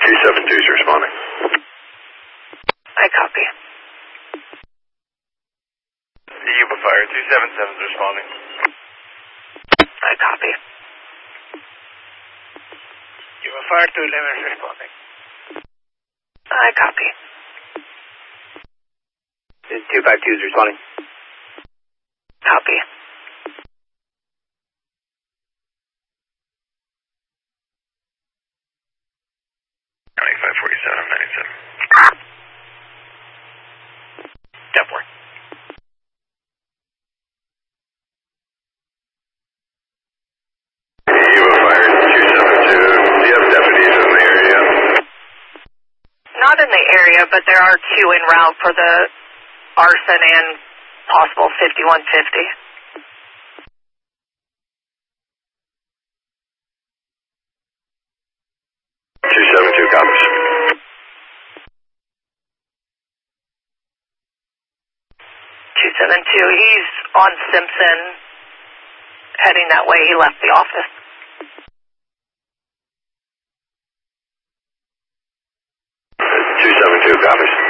272 is responding. I copy. Yuba Fire 277 is responding. I copy. Yuba Fire 211 is responding. I copy. 252 is responding. Copy. County 547, 97. Definitely. Yuba Fire 272. Do you have deputies in the area? Not in the area, but there are two en route for the arson and possible 5150. 272 copies. 272, he's on Simpson, heading that way. He left the office. 272 copies.